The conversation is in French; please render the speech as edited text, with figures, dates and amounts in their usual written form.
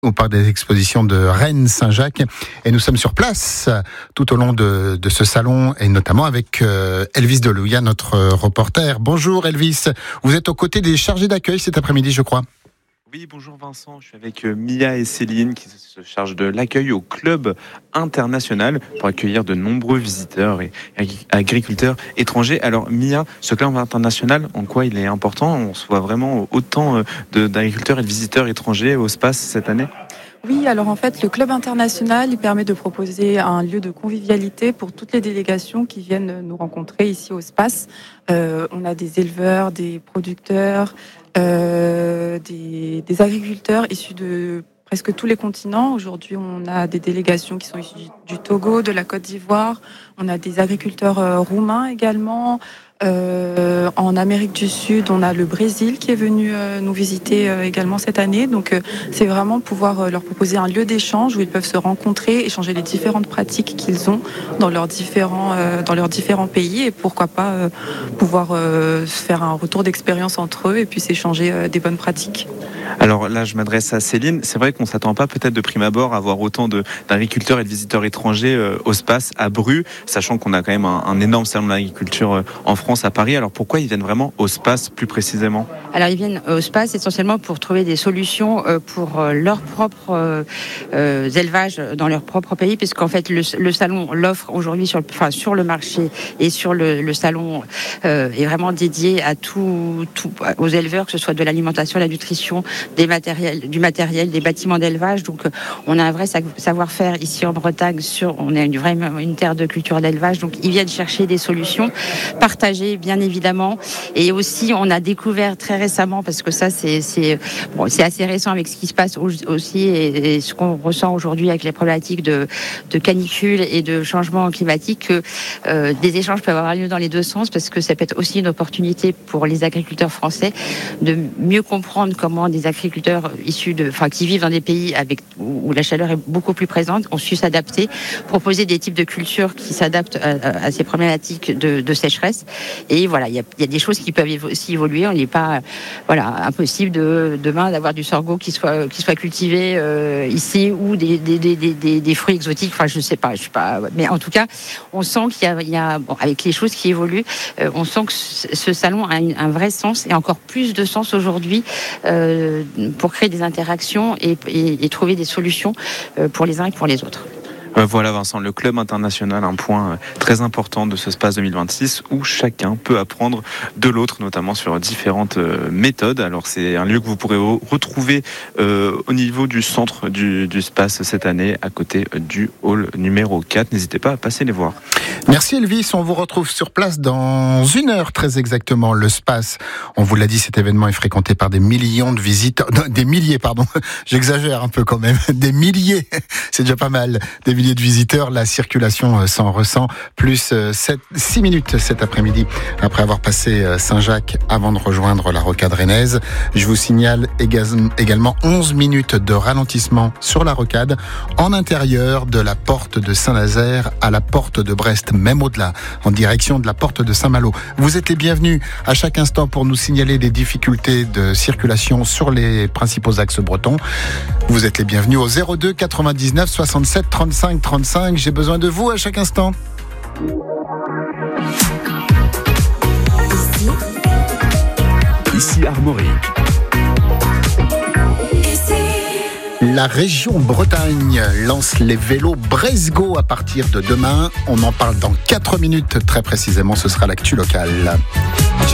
Au parc des expositions de Rennes-Saint-Jacques et nous sommes sur place tout au long de ce salon et notamment avec Elvis Delouia, notre reporter. Bonjour Elvis, vous êtes aux côtés des chargés d'accueil cet après-midi je crois. Oui, bonjour Vincent, je suis avec Mia et Céline qui se chargent de l'accueil au club international pour accueillir de nombreux visiteurs et agriculteurs étrangers. Alors Mia, ce club international, en quoi il est important? On se voit vraiment autant d'agriculteurs et de visiteurs étrangers au SPACE cette année? Oui, alors en fait, le club international, il permet de proposer un lieu de convivialité pour toutes les délégations qui viennent nous rencontrer ici au SPACE. On a des éleveurs, des producteurs, des agriculteurs issus de presque tous les continents. Aujourd'hui, on a des délégations qui sont issues du Togo, de la Côte d'Ivoire. On a des agriculteurs roumains également. En Amérique du Sud, on a le Brésil qui est venu nous visiter également cette année. Donc, c'est vraiment pouvoir leur proposer un lieu d'échange où ils peuvent se rencontrer, échanger les différentes pratiques qu'ils ont dans leurs différents pays et pourquoi pas pouvoir faire un retour d'expérience entre eux et puis s'échanger des bonnes pratiques. Alors là, je m'adresse à Céline. C'est vrai qu'on ne s'attend pas peut-être de prime abord à voir autant d'agriculteurs et de visiteurs étrangers au SPACE à Bru, sachant qu'on a quand même un énorme salon de l'agriculture en France, à Paris. Alors pourquoi ils viennent vraiment au SPACE plus précisément? Alors ils viennent au SPACE essentiellement pour trouver des solutions pour leur propre élevage dans leur propre pays, puisqu'en fait le salon l'offre aujourd'hui sur le marché et sur le salon est vraiment dédié à tout aux éleveurs, que ce soit de l'alimentation, la nutrition, du matériel, des bâtiments d'élevage. Donc on a un vrai savoir-faire ici en Bretagne on est une terre de culture d'élevage. Donc ils viennent chercher des solutions partagées bien évidemment, et aussi on a découvert très récemment, parce que ça c'est assez récent avec ce qui se passe aussi et ce qu'on ressent aujourd'hui avec les problématiques de canicule et de changement climatique, que des échanges peuvent avoir lieu dans les deux sens, parce que ça peut être aussi une opportunité pour les agriculteurs français de mieux comprendre comment des agriculteurs qui vivent dans des pays où la chaleur est beaucoup plus présente ont su s'adapter, proposer des types de cultures qui s'adaptent à ces problématiques de sécheresse. Et voilà, il y a des choses qui peuvent aussi évoluer. On n'est pas impossible demain d'avoir du sorgho qui soit cultivé ici, ou des fruits exotiques. Enfin, je sais pas, mais en tout cas, on sent qu'il y a avec les choses qui évoluent, on sent que ce salon a un vrai sens, et encore plus de sens aujourd'hui, pour créer des interactions et trouver des solutions pour les uns et pour les autres. Voilà Vincent, le club international, un point très important de ce SPACE 2026 où chacun peut apprendre de l'autre, notamment sur différentes méthodes. Alors c'est un lieu que vous pourrez retrouver au niveau du centre du SPACE cette année, à côté du hall numéro 4. N'hésitez pas à passer les voir. Merci Elvis, on vous retrouve sur place dans 1 heure très exactement. Le SPACE, on vous l'a dit, cet événement est fréquenté par des millions de visiteurs, des milliers pardon, j'exagère un peu quand même, des milliers, c'est déjà pas mal, des milliers de visiteurs. La circulation s'en ressent, plus 6 minutes cet après-midi après avoir passé Saint-Jacques avant de rejoindre la rocade rennaise. Je vous signale également 11 minutes de ralentissement sur la rocade en intérieur de la porte de Saint-Nazaire à la porte de Brest, même au-delà, en direction de la porte de Saint-Malo. Vous êtes les bienvenus à chaque instant pour nous signaler des difficultés de circulation sur les principaux axes bretons. Vous êtes les bienvenus au 02 99 67 35 35. J'ai besoin de vous à chaque instant. Ici Armorique. La région Bretagne lance les vélos Bresgo à partir de demain. On en parle dans 4 minutes très précisément, ce sera l'actu locale.